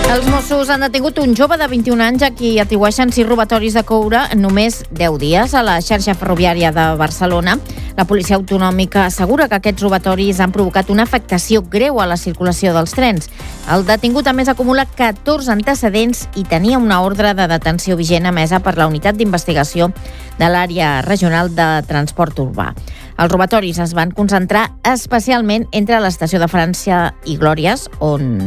Els Mossos han detingut un jove de 21 anys a qui atribueixen 6 robatoris de coure en només 10 dies a la xarxa ferroviària de Barcelona. La policia autonòmica assegura que aquests robatoris han provocat una afectació greu a la circulació dels trens. El detingut, a més, acumula 14 antecedents i tenia una ordre de detenció vigent emesa per la Unitat d'Investigació de l'Àrea Regional de Transport Urbà. Els robatoris es van concentrar especialment entre l'estació de França i Glòries, on